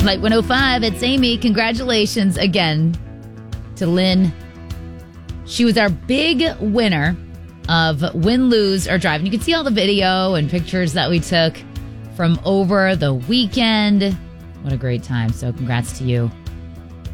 Light 105, it's Amy. Congratulations again to Lynn. She was our big winner of Win, Lose, or Drive. And you can see all the video and pictures that we took from over the weekend. What a great time. So congrats to you.